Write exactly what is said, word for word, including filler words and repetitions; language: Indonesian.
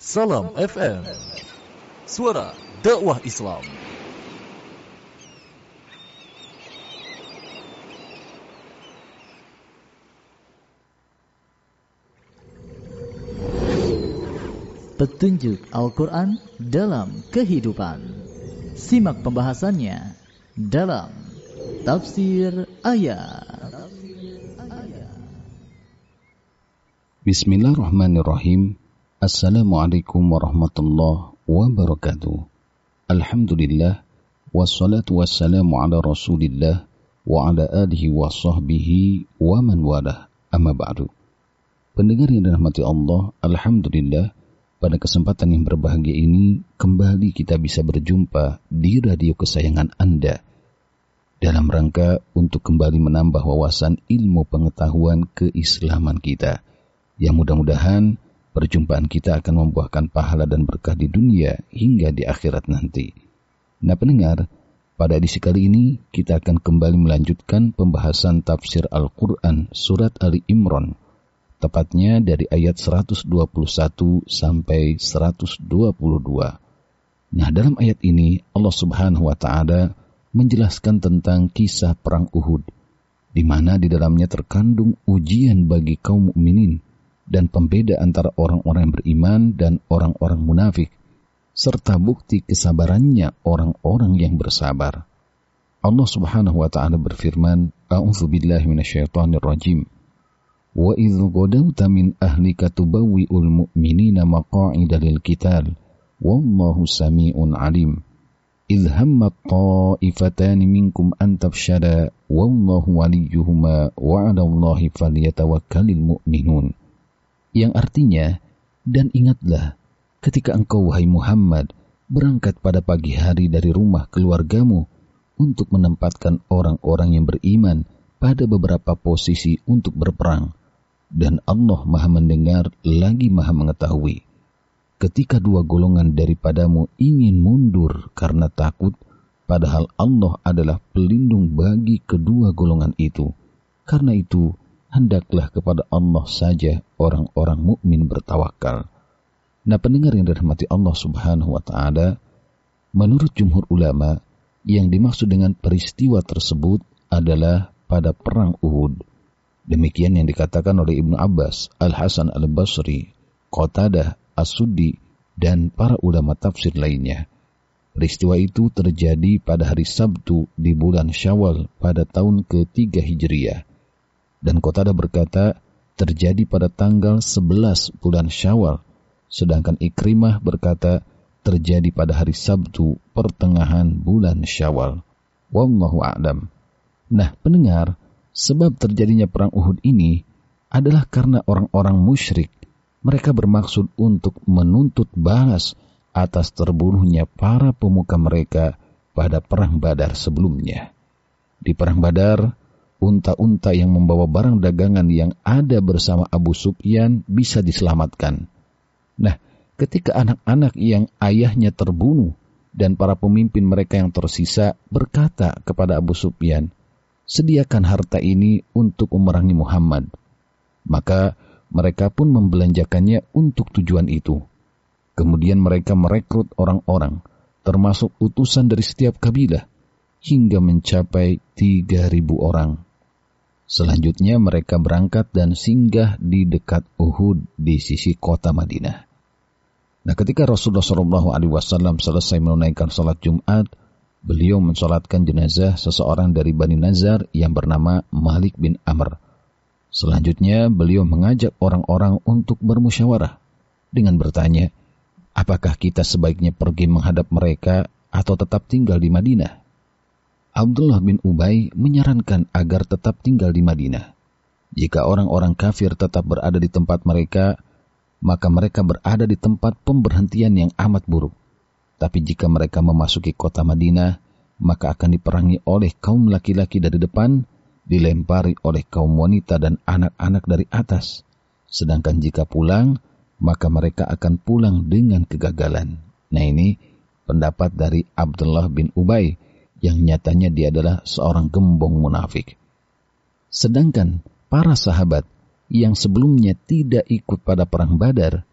Salam F M, suara dakwah Islam. Petunjuk Al-Quran dalam kehidupan. Simak pembahasannya dalam Tafsir Ayat. Bismillahirrahmanirrahim. Assalamualaikum warahmatullahi wabarakatuh. Alhamdulillah, wassalatu wassalamu ala rasulillah wa ala alihi wa sahbihi wa man walah, amma ba'du. Pendengar yang dirahmati Allah, Alhamdulillah, pada kesempatan yang berbahagia ini kembali kita bisa berjumpa di radio kesayangan Anda dalam rangka untuk kembali menambah wawasan ilmu pengetahuan keislaman kita, yang mudah-mudahan perjumpaan kita akan membuahkan pahala dan berkah di dunia hingga di akhirat nanti. Nah pendengar, pada edisi kali ini kita akan kembali melanjutkan pembahasan tafsir Al-Quran surat Ali Imran, tepatnya dari ayat seratus dua puluh satu sampai seratus dua puluh dua. Nah dalam ayat ini Allah Subhanahu wa Ta'ala menjelaskan tentang kisah perang Uhud, di mana di dalamnya terkandung ujian bagi kaum mukminin dan pembeda antara orang-orang yang beriman dan orang-orang munafik, serta bukti kesabarannya orang-orang yang bersabar. Allah Subhanahu wa Ta'ala berfirman, A'udzu billahi minasyaitonir rajim. Wa idz ghadawta min ahlika tubawwi'ul mu'minina maq'ida lil qital, wallahu samii'un 'alim. Idz hammat ta'ifatani minkum an tafshala, wallahu waliyyuhuma wa 'alallahi falyatawakkalul mu'minun. Yang artinya, dan ingatlah ketika engkau wahai Muhammad berangkat pada pagi hari dari rumah keluargamu untuk menempatkan orang-orang yang beriman pada beberapa posisi untuk berperang, dan Allah Maha mendengar lagi Maha mengetahui. Ketika dua golongan daripadamu ingin mundur karena takut, padahal Allah adalah pelindung bagi kedua golongan itu. Karena itu, hendaklah kepada Allah saja orang-orang mukmin bertawakal. Nah pendengar yang dirahmati Allah Subhanahu wa Ta'ala, menurut jumhur ulama, yang dimaksud dengan peristiwa tersebut adalah pada perang Uhud. Demikian yang dikatakan oleh Ibnu Abbas, Al-Hasan Al-Basri, Qatadah, As-Suddi, dan para ulama tafsir lainnya. Peristiwa itu terjadi pada hari Sabtu di bulan Syawal pada tahun ketiga Hijriyah. Dan Qatadah berkata, terjadi pada tanggal sebelas bulan Syawal. Sedangkan Ikrimah berkata, terjadi pada hari Sabtu pertengahan bulan Syawal. Wallahu a'lam. Nah pendengar, sebab terjadinya perang Uhud ini adalah karena orang-orang musyrik. Mereka bermaksud untuk menuntut balas atas terbunuhnya para pemuka mereka pada perang Badar sebelumnya. Di perang Badar, unta-unta yang membawa barang dagangan yang ada bersama Abu Sufyan bisa diselamatkan. Nah, ketika anak-anak yang ayahnya terbunuh dan para pemimpin mereka yang tersisa berkata kepada Abu Sufyan, sediakan harta ini untuk memerangi Muhammad. Maka mereka pun membelanjakannya untuk tujuan itu. Kemudian mereka merekrut orang-orang, termasuk utusan dari setiap kabilah, hingga mencapai tiga ribu orang. Selanjutnya mereka berangkat dan singgah di dekat Uhud di sisi kota Madinah. Nah, ketika Rasulullah shallallahu alaihi wasallam selesai menunaikan salat Jumat, beliau mensalatkan jenazah seseorang dari Bani Nazar yang bernama Malik bin Amr. Selanjutnya beliau mengajak orang-orang untuk bermusyawarah dengan bertanya, apakah kita sebaiknya pergi menghadap mereka atau tetap tinggal di Madinah? Abdullah bin Ubay menyarankan agar tetap tinggal di Madinah. Jika orang-orang kafir tetap berada di tempat mereka, maka mereka berada di tempat pemberhentian yang amat buruk. Tapi jika mereka memasuki kota Madinah, maka akan diperangi oleh kaum laki-laki dari depan, dilempari oleh kaum wanita dan anak-anak dari atas. Sedangkan jika pulang, maka mereka akan pulang dengan kegagalan. Nah ini pendapat dari Abdullah bin Ubay, yang nyatanya dia adalah seorang gembong munafik. Sedangkan para sahabat yang sebelumnya tidak ikut pada perang Badar,